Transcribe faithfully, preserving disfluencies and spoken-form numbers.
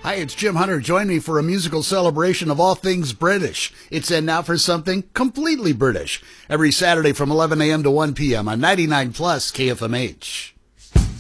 Hi, it's Jim Hunter. Join me for a musical celebration of all things British. It's in now for something completely British. Every Saturday from eleven a.m. to one p.m. on ninety-nine plus K F M H.